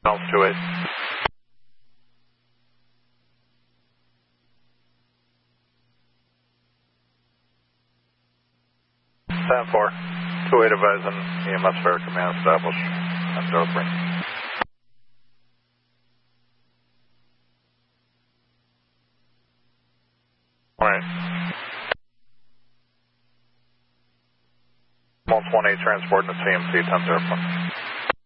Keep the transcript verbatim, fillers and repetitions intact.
Bounce two eight. ten four. two eight advising E M S fare command established. ten zero three. Alright. one eight transport to C M C ten zero four.